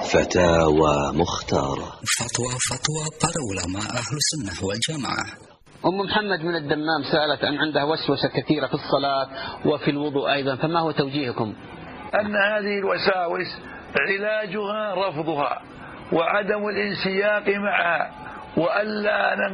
فتاوى مختارة. فتوى para ulama أهل السنة والجماعة. أم محمد من الدمام سألت أن عندها وسوسة كثيرة في الصلاة وفي الوضوء أيضا، فما هو توجيهكم؟ أن هذه الوساوس علاجها رفضها وعدم الانسياق معها، وألا